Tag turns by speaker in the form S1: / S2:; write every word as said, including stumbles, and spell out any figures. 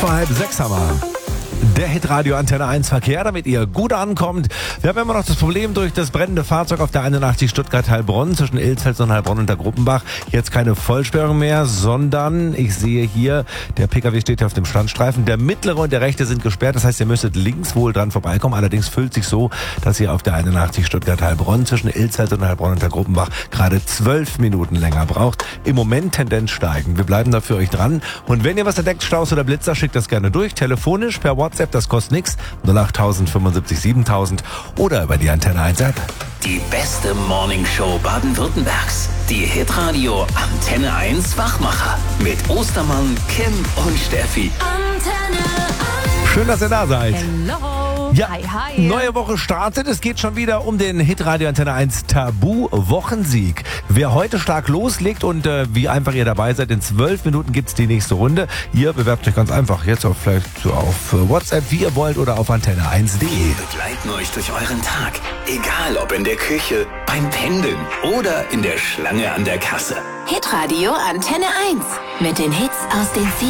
S1: Vor halb sechs haben wir. Der Hitradio Antenne eins Verkehr, damit ihr gut ankommt. Wir haben immer noch das Problem durch das brennende Fahrzeug auf der einundachtzig Stuttgart-Heilbronn zwischen Ilzfeld und Heilbronn und der Gruppenbach. Jetzt keine Vollsperrung mehr, sondern ich sehe hier, der P K W steht hier auf dem Standstreifen. Der mittlere und der rechte sind gesperrt. Das heißt, ihr müsstet links wohl dran vorbeikommen. Allerdings fühlt sich so, dass ihr auf der einundachtzig Stuttgart-Heilbronn zwischen Ilzfeld und Heilbronn und der Gruppenbach gerade zwölf Minuten länger braucht. Im Moment Tendenz steigend. Wir bleiben da für euch dran. Und wenn ihr was entdeckt, Staus oder Blitzer, schickt das gerne durch. Telefonisch, per WhatsApp, das kostet nichts. null acht tausend fünfundsiebzig siebentausend oder über die Antenne eins App.
S2: Die beste Morningshow Baden-Württembergs. Die Hitradio Antenne eins Wachmacher. Mit Ostermann, Kim und Steffi.
S3: Antenne eins.
S1: Schön, dass ihr da seid.
S3: Hello.
S1: Ja,
S3: Hi, hi.
S1: neue Woche startet. Es geht schon wieder um den Hitradio Antenne eins Tabu-Wochensieg. Wer heute stark loslegt und äh, wie einfach ihr dabei seid, in zwölf Minuten gibt's die nächste Runde. Ihr bewerbt euch ganz einfach jetzt auf, vielleicht so auf äh, WhatsApp, wie ihr wollt, oder auf antenne eins punkt de.
S2: Wir begleiten euch durch euren Tag. Egal ob in der Küche, beim Pendeln oder in der Schlange an der Kasse.
S3: Hitradio Antenne eins. Mit den Hits aus den